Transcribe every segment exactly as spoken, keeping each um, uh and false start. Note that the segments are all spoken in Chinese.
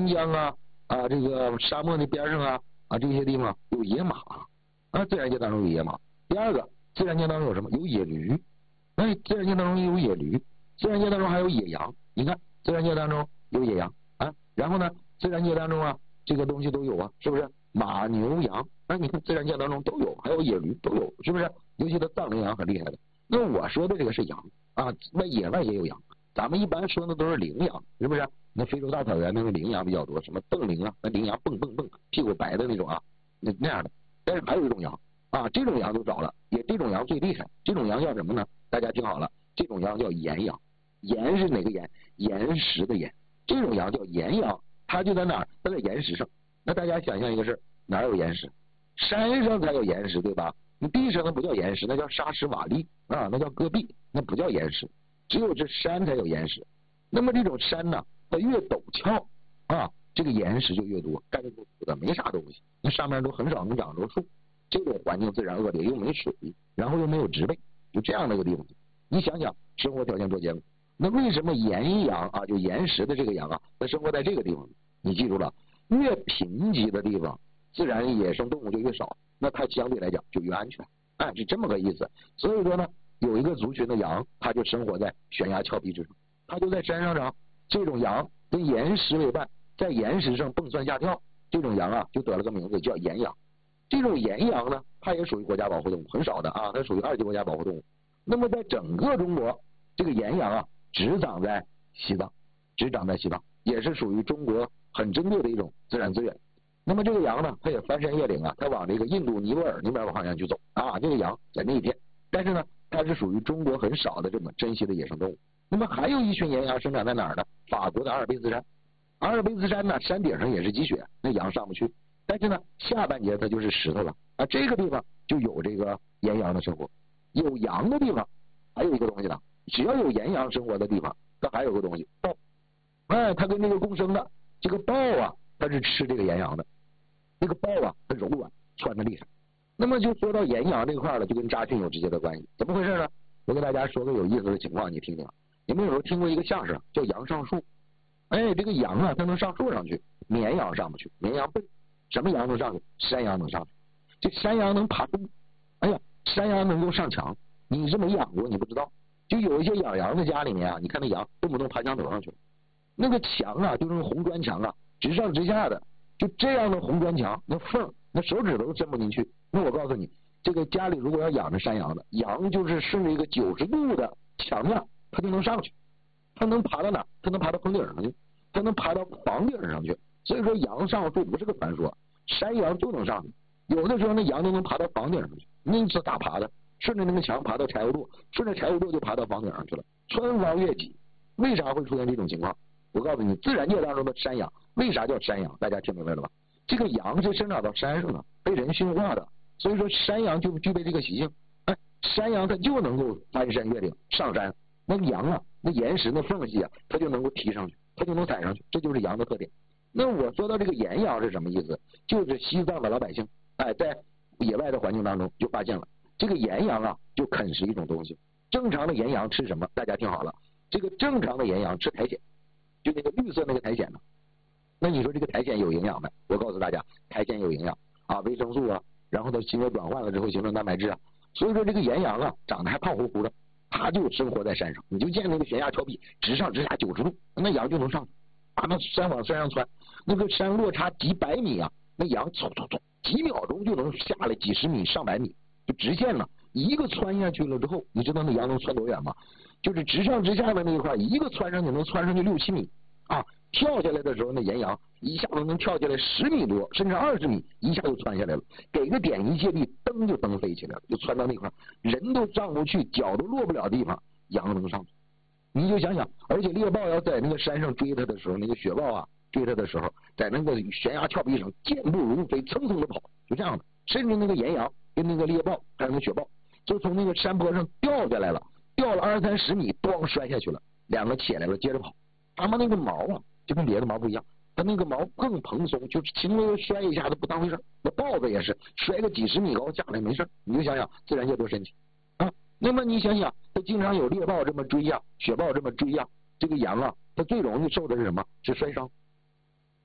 疆啊啊这个沙漠的边上啊啊这些地方有野马啊，自然界当中有野马。第二个，自然界当中有什么？有野驴。哎，自然界当中有野驴，自然界当中还有野羊。你看，自然界当中有野羊啊，然后呢，自然界当中啊，这个东西都有啊，是不是？马、牛、羊，那你看自然界当中都有，还有野驴都有，是不是？尤其的藏羚羊很厉害的。那我说的这个是羊啊，那野外也有羊，咱们一般说的都是羚羊，是不是？那非洲大草原那个羚羊比较多，什么瞪羚啊，那羚羊蹦蹦蹦，屁股白的那种啊，那那样的。但是还有一种羊啊，这种羊就早了，也这种羊最厉害，这种羊叫什么呢？大家听好了，这种羊叫岩羊，岩是哪个岩？岩石的岩。这种羊叫岩羊，它就在哪儿？它在岩石上。那大家想象一个事，哪有岩石？山上才有岩石，对吧？你地上那不叫岩石，那叫沙石瓦砾啊，那叫戈壁，那不叫岩石。只有这山才有岩石。那么这种山呢，它越陡峭啊，这个岩石就越多，干枯的没啥东西，那上面都很少能长着树。这种环境自然恶劣，又没水，然后又没有植被，就这样的一个地方。你想想，生活条件多艰苦。那为什么岩羊啊，就岩石的这个羊啊，它生活在这个地方？你记住了，越贫瘠的地方，自然野生动物就越少，那它相对来讲就越安全。哎，是这么个意思。所以说呢，有一个族群的羊，它就生活在悬崖峭壁之上，它就在山上长。这种羊跟岩石为伴，在岩石上蹦窜下跳，这种羊啊，就得了个名字叫岩羊。这种岩羊呢，它也属于国家保护动物，很少的啊，它属于二级国家保护动物。那么在整个中国，这个岩羊啊，只长在西藏，只长在西藏，也是属于中国很珍贵的一种自然资源。那么这个羊呢，它也翻山越岭啊，它往这个印度尼泊尔那边方向去走啊，这个羊在那一片。但是呢，它是属于中国很少的这么珍稀的野生动物。那么还有一群岩羊生长在哪儿呢？法国的阿尔卑斯山。阿尔卑斯山呢，山顶上也是积雪，那羊上不去。但是呢，下半截它就是石头了啊，这个地方就有这个岩羊的生活。有羊的地方，还有一个东西呢，只要有岩羊生活的地方，它还有个东西豹。哎，它跟这个共生的这个豹啊，它是吃这个岩羊的。这个豹啊，它柔软，窜得厉害。那么就说到岩羊这块了，就跟扎菌有直接的关系。怎么回事呢？我给大家说个有意思的情况，你听听。你们有时候听过一个相声叫羊上树？哎，这个羊啊，它能上树上去，绵羊上不去，绵羊笨。什么羊能上去？山羊能上去。这山羊能爬树。哎呀，山羊能够上墙。你是没养过，你不知道。就有一些养羊的家里面啊，你看那羊动不动爬墙头上去了。那个墙啊，就是那红砖墙啊，直上直下的，就这样的红砖墙，那缝，那手指头都伸不进去。那我告诉你，这个家里如果要养着山羊的，羊就是顺着一个九十度的墙呀，它就能上去。它能爬到哪？它能爬到棚顶上去，它能爬到房顶上去。所以说羊上树不是个传说，山羊就能上去。有的时候那羊都能爬到房顶上去，那是咋爬的？顺着那个墙爬到柴火垛，顺着柴火垛就爬到房顶上去了，穿房越脊。为啥会出现这种情况？我告诉你，自然界当中的山羊为啥叫山羊？大家听明白了吧？这个羊是生长到山上的，被人驯化的，所以说山羊就具备这个习性。哎，山羊它就能够翻山越岭上山，那个羊啊，那岩石那缝隙啊，它就能够提上去，它就能踩上去，这就是羊的特点。那我说到这个岩羊是什么意思？就是西藏的老百姓，哎，在野外的环境当中就发现了这个岩羊啊，就啃食一种东西。正常的岩羊吃什么？大家听好了，这个正常的岩羊吃苔藓，就那个绿色那个苔藓呢。那你说这个苔藓有营养没？我告诉大家，苔藓有营养啊，维生素啊，然后它经过转换了之后形成蛋白质啊。所以说这个岩羊啊，长得还胖乎乎的，它就生活在山上。你就见那个悬崖峭壁，直上直下九十度，那羊就能上去。啊，那山往山上窜，那个山落差几百米啊，那羊嗖嗖嗖，几秒钟就能下来几十米、上百米，就直线了。一个窜下去了之后，你知道那羊能窜多远吗？就是直上直下的那一块，一个窜上去能窜上去六七米啊！跳下来的时候，那岩羊一下子能跳下来十米多，甚至二十米，一下就窜下来了。给个点一借力，蹬就蹬飞起来了，就窜到那块，人都上不去，脚都落不了地方，羊能上去。你就想想，而且猎豹要在那个山上追它的时候，那个雪豹啊追它的时候，在那个悬崖峭壁上健步如飞，蹭蹭的跑，就这样的。甚至那个岩羊跟那个猎豹还有那雪豹，就从那个山坡上掉下来了，掉了二三十米，咣摔下去了，两个起来了，接着跑。它们那个毛啊，就跟别的毛不一样，它那个毛更蓬松，就轻微摔一下子不当回事。那豹子也是摔个几十米高下来没事。你就想想自然界多神奇啊！那么你想想，它经常有猎豹这么追呀，雪豹这么追呀，这个羊啊，它最容易受的是什么？是摔伤。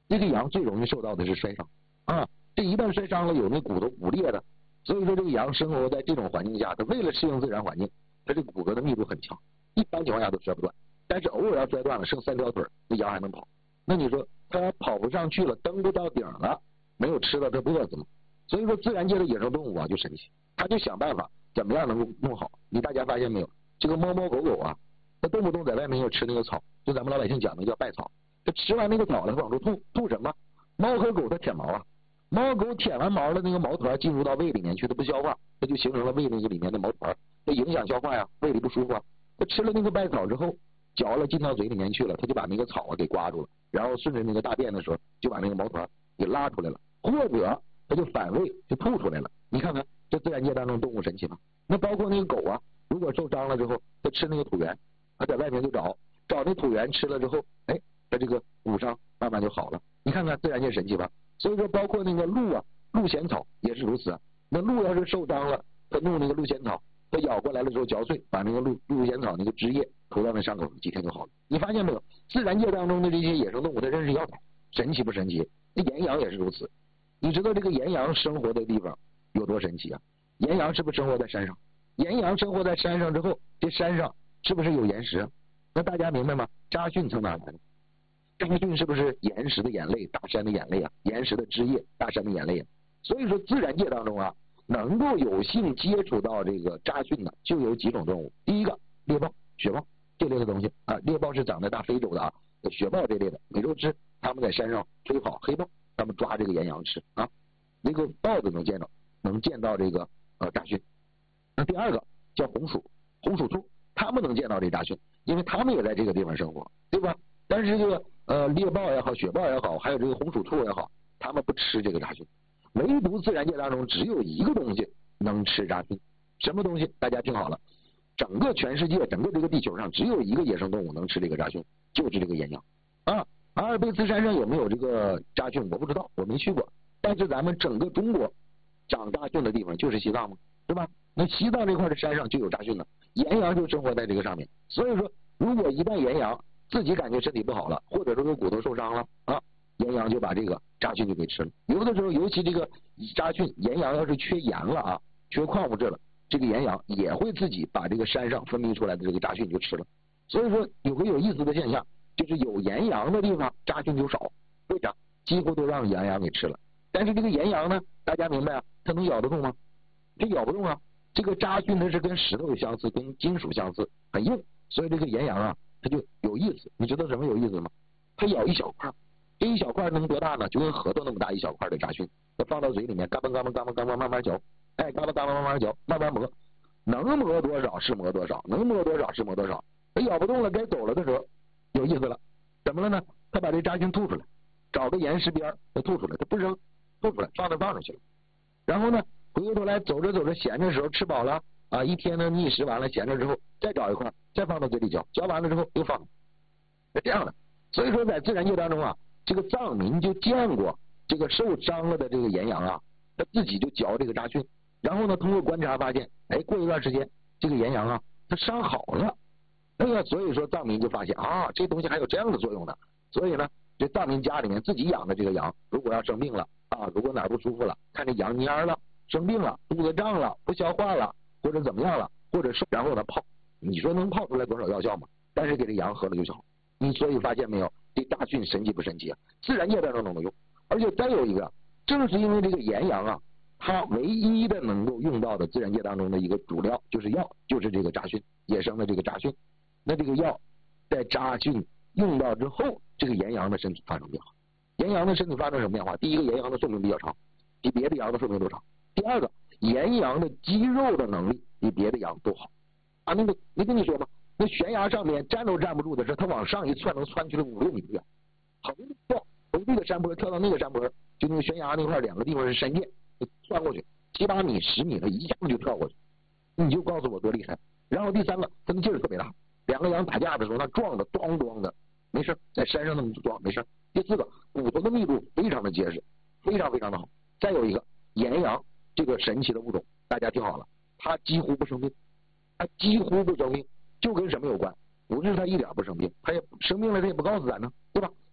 这个羊最容易受到的是摔伤啊，这一旦摔伤了，有那骨头骨裂的，所以说这个羊生活在这种环境下，它为了适应自然环境，它这个骨骼的密度很强，一般情况下都摔不断，但是偶尔要摔断了，剩三条腿，那羊还能跑。那你说它跑不上去了，登不到顶了，没有吃的，它不饿死吗？所以说自然界的野生动物啊就神奇，它就想办法怎么样能够弄好。你大家发现没有，这个猫猫狗狗啊，它动不动在外面要吃那个草，就咱们老百姓讲的叫稗草，它吃完那个草了，它往出吐，吐什么？猫和狗它舔毛啊，猫狗舔完毛的那个毛团进入到胃里面去，它不消化，它就形成了胃那个里面的毛团，它影响消化呀，胃里不舒服啊。它吃了那个稗草之后，嚼了进到嘴里面去了，它就把那个草啊给刮住了，然后顺着那个大便的时候就把那个毛团给拉出来了，或者它就反胃就吐出来了。你看看这自然界当中动物神奇吗？那包括那个狗啊，如果受伤了之后，它吃那个土源，它在外面就找找那土源吃了之后，哎，它这个骨伤慢慢就好了。你看看自然界神奇吧。所以说包括那个鹿啊，鹿衔草也是如此啊。那鹿要是受伤了，它弄那个鹿衔草，它咬过来了之后嚼碎，把那个鹿鹿衔草那个汁液涂到那伤口，几天就好了。你发现没有？自然界当中的这些野生动物，它真是药材，神奇不神奇？那岩羊也是如此。你知道这个岩羊生活的地方有多神奇啊？岩羊是不是生活在山上？岩羊生活在山上之后，这山上是不是有岩石啊？那大家明白吗？扎蕈从哪来的？扎蕈是不是岩石的眼泪，大山的眼泪啊？岩石的汁液，大山的眼泪啊？所以说自然界当中啊，能够有幸接触到这个扎蕈的就有几种动物。第一个猎豹、雪豹这类的东西啊，猎豹是长在大非洲的啊，雪豹这类的美洲狮，他们在山上追跑，黑豹他们抓这个岩羊吃啊，那个豹子能见到，能见到这个呃扎蕈。那第二个叫红薯，红薯兔，他们能见到这扎蕈，因为他们也在这个地方生活，对吧？但是这个呃猎豹也好，雪豹也好，还有这个红薯兔也好，他们不吃这个扎蕈。唯独自然界当中只有一个东西能吃扎蕈，什么东西？大家听好了，整个全世界，整个这个地球上只有一个野生动物能吃这个扎蕈，就是这个岩羊啊。阿尔卑斯山上有没有这个扎蕈我不知道，我没去过。但是咱们整个中国长扎蕈的地方就是西藏嘛，对吧？那西藏这块的山上就有扎蕈呢，岩羊就生活在这个上面。所以说，如果一旦岩羊自己感觉身体不好了，或者说有骨头受伤了啊，岩羊就把这个扎蕈就给吃了。有的时候，尤其这个扎蕈，岩羊要是缺盐了啊，缺矿物质了，这个岩羊也会自己把这个山上分泌出来的这个扎蕈就吃了。所以说，有个有意思的现象，就是有岩羊的地方扎蕈就少，为啥？几乎都让岩羊给吃了。但是这个岩羊呢，大家明白啊，它能咬得动吗？它咬不动啊。这个扎蕈它是跟石头相似，跟金属相似，很硬，所以这个岩羊啊，它就有意思。你知道什么有意思吗？它咬一小块，这一小块能多大呢？就跟核桃那么大一小块的扎蕈，它放到嘴里面，嘎嘣嘎嘣嘎嘣嘎嘣慢慢嚼，哎，嘎嘣嘎嘣慢慢嚼，慢慢磨，能磨多少是磨多少，能磨多少是磨多少。它咬不动了，该走了的时候，有意思了，怎么了呢？它把这扎蕈吐出来，找个岩石边，它吐出来，它不扔，吐出来，放那放上去了。然后呢，回过头来走着走着，闲着时候吃饱了啊，一天呢觅食完了，闲着之后再找一块，再放到嘴里嚼，嚼完了之后又放，是这样的。所以说在自然界当中啊，这个藏民就见过这个受伤了的这个岩羊啊，他自己就嚼这个扎蕈，然后呢通过观察发现，哎，过一段时间这个岩羊啊，它伤好了。那个所以说藏民就发现啊，这东西还有这样的作用呢。所以呢，这藏民家里面自己养的这个羊，如果要生病了啊，如果哪儿不舒服了，看这羊蔫了，生病了，肚子胀了，不消化了，或者怎么样了，或者是然后呢泡，你说能泡出来多少药效吗？但是给这羊喝了就好。你所以发现没有，这扎蕈神奇不神奇啊？自然界当中都能用。而且再有一个，正是因为这个岩羊啊，它唯一的能够用到的自然界当中的一个主料就是药，就是这个扎蕈，野生的这个扎蕈。那这个药在扎蕈用到之后，这个岩羊的身体发生变化。岩羊的身体发生什么变化？第一个，岩羊的寿命比较长，比别的羊的寿命都长。第二个，岩羊的肌肉的能力比别的羊都好啊。那个没跟你说吗？那悬崖上面站都站不住的是，它往上一窜，能窜去了五六米远，横跳从这个山坡跳到那个山坡，就那个悬崖那块两个地方是山涧，就窜过去七八米、十米的，一下就跳过去。你就告诉我多厉害。然后第三个，它的劲儿特别大，两个羊打架的时候，那撞的咣咣的，没事，在山上那么撞没事。第四个，骨头的密度非常的结实，非常非常的好。再有一个，岩羊这个神奇的物种，大家听好了，它几乎不生病，它几乎不生病，就跟什么有关？不是它一点不生病，它也生病了，它也不告诉咱呢，对吧？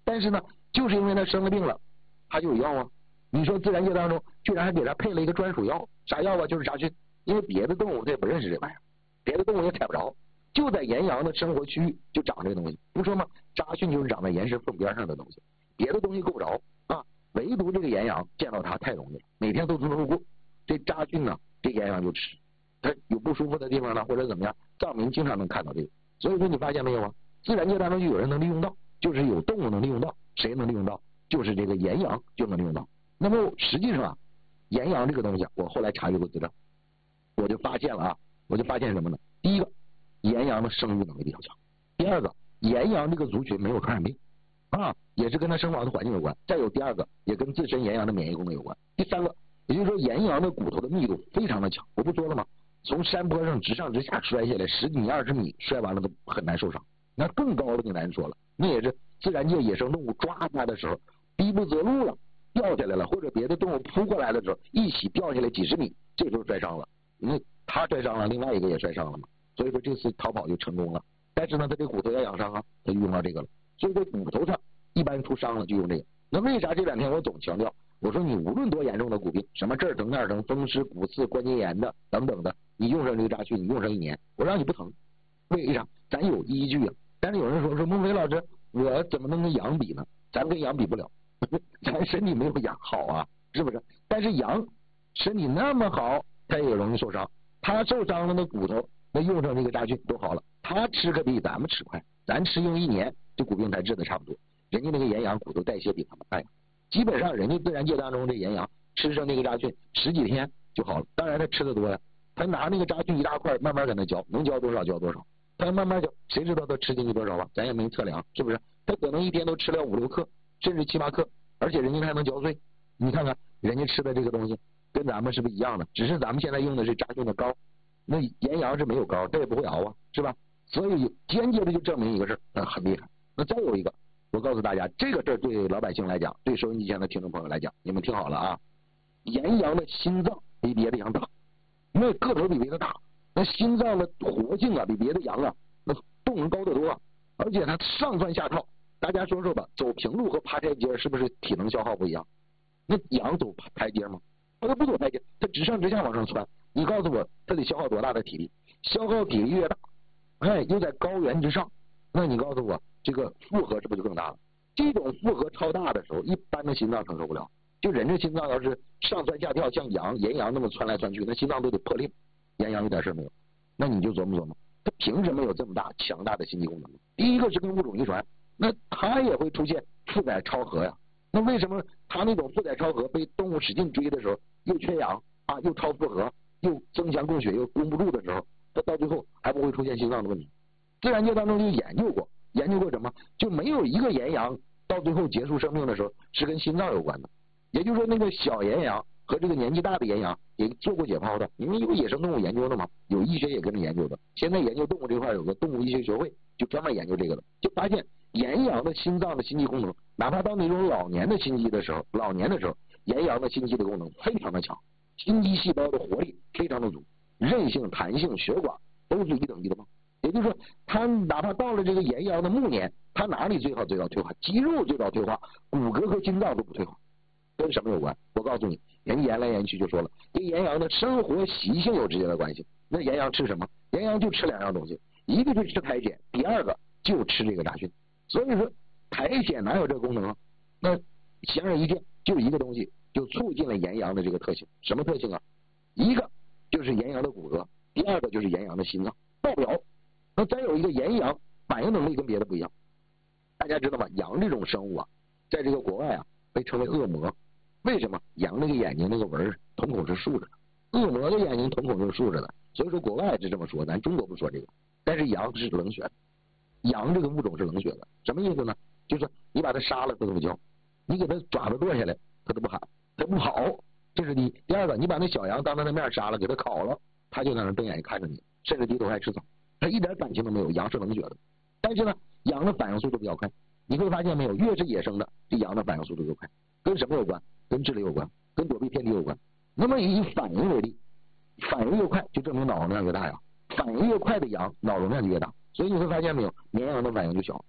但是呢，就是因为它生了病了，它就有药啊。你说自然界当中居然还给它配了一个专属药，啥药啊？就是杂菌。因为别的动物它也不认识这玩意儿，别的动物也采不着，就在岩羊的生活区域就长这个东西。不说吗？杂菌就是长在岩石缝边上的东西，别的东西够不着啊，唯独这个岩羊见到它太容易了，每天都从路过，这杂菌呢，这岩羊就吃。它有不舒服的地方呢，或者怎么样，藏民经常能看到这个。所以说你发现没有啊？自然界当中就有人能利用到，就是有动物能利用到，谁能利用到？就是这个岩羊就能利用到。那么实际上啊，岩羊这个东西，我后来查阅过资料，我就发现了啊，我就发现什么呢？第一个，岩羊的生育能力比较强；第二个，岩羊这个族群没有传染病啊，也是跟它生活的环境有关。再有第二个，也跟自身岩羊的免疫功能有关。第三个，也就是说岩羊的骨头的密度非常的强。我不说了吗？从山坡上直上直下摔下来十米二十米，摔完了都很难受伤。那更高的就难说了，那也是自然界野生动物抓它的时候逼不择路了，掉下来了，或者别的动物扑过来的时候一起掉下来几十米，这时候摔伤了。因为他摔伤了，另外一个也摔伤了嘛，所以说这次逃跑就成功了。但是呢，他这骨头要养伤啊，他就用到这个了。所以说骨头上一般出伤了就用这个。那为啥这两天我总强调？我说你无论多严重的骨病，什么这儿疼那儿疼，风湿骨刺关节炎的等等的，你用上这个扎去，你用上一年，我让你不疼，为啥？咱有依据啊。但是有人说说孟非老师，我怎么能跟羊比呢？咱跟羊比不了，咱身体没有羊好啊，是不是？但是羊身体那么好，它也容易受伤。它受伤了，那骨头那用上这个扎菌都好了。它吃可比咱们吃快，咱吃用一年，这骨病才治的差不多。人家那个岩羊骨头代谢比他们快。基本上人家自然界当中这岩羊吃上那个扎菌十几天就好了，当然他吃的多呀，他拿那个扎菌一大块慢慢给他嚼，能嚼多少嚼多少，他慢慢嚼，谁知道他吃进去多少啊？咱也没测量，是不是？他可能一天都吃了五六克，甚至七八克，而且人家还能嚼碎。你看看人家吃的这个东西跟咱们是不是一样的？只是咱们现在用的是扎菌的膏，那岩羊是没有膏，它也不会熬啊，是吧？所以间接的就证明一个事儿，很厉害。那再有一个，我告诉大家，这个事儿对老百姓来讲，对收音机前的听众朋友来讲，你们听好了啊！岩羊的心脏比别的羊大，那个头比别的大，那心脏的活性啊比别的羊啊那动能高得多，而且它上蹿下跳。大家说说吧，走平路和爬台阶是不是体能消耗不一样？那羊走台阶吗？它都不走台阶，它直上直下往上窜。你告诉我，它得消耗多大的体力？消耗体力越大，哎，又在高原之上，那你告诉我，这个负荷是不是就更大了？这种负荷超大的时候，一般的心脏承受不了。就人这心脏要是上蹿下跳，像羊、岩羊那么窜来窜去，那心脏都得破裂。岩羊一点事没有，那你就琢磨琢磨，它凭什么有这么大强大的心肌功能？第一个是跟物种遗传，那它也会出现负载超核呀。那为什么它那种负载超核被动物使劲追的时候，又缺氧啊，又超负荷，又增强供血又供不住的时候，它到最后还不会出现心脏的问题？自然界当中就研究过，研究过什么？就没有一个岩羊到最后结束生命的时候是跟心脏有关的。也就是说，那个小岩羊和这个年纪大的岩羊也做过解剖的，因为有野生动物研究的嘛，有医学也跟着研究的。现在研究动物这块有个动物医学学会，就专门研究这个的，就发现岩羊的心脏的心肌功能，哪怕到那种老年的心肌的时候，老年的时候，岩羊的心肌的功能非常的强，心肌细胞的活力非常的足，韧性、弹性、血管都是一等一的棒。也就是说，它哪怕到了这个岩羊的暮年，它哪里最好最早退化？肌肉最早退化，骨骼和心脏都不退化。跟什么有关？我告诉你，人家研来研去就说了，跟岩羊的生活习性有直接的关系。那岩羊吃什么？岩羊就吃两样东西，一个就吃苔藓，第二个就吃这个杂菌。所以说，苔藓哪有这个功能啊？那显而易见，就一个东西就促进了岩羊的这个特性。什么特性啊？一个就是岩羊的骨骼，第二个就是岩羊的心脏爆表。那再有一个，岩羊反应能力跟别的不一样。大家知道吗？羊这种生物啊，在这个国外啊被称为恶魔。为什么？羊那个眼睛那个纹瞳孔是竖着的，恶魔的眼睛瞳孔就是竖着的，所以说国外是这么说，咱中国不说这个。但是羊是冷血的，羊这个物种是冷血的，什么意思呢？就是你把它杀了它都不叫，你给它爪子剁下来它都不喊，它不跑，这是第一。第二个，你把那小羊当着它面杀了，给它烤了，它就在那瞪眼睛看着你，甚至低头还吃草，它一点感情都没有。羊是冷血的，但是呢，羊的反应速度比较快。你会发现没有，越是野生的，这羊的反应速度越快。跟什么有关？跟智力有关，跟躲避天敌有关。那么以反应为例，反应越快就证明脑容量越大呀，反应越快的羊脑容量就越大。所以你会发现没有，绵羊的反应就小。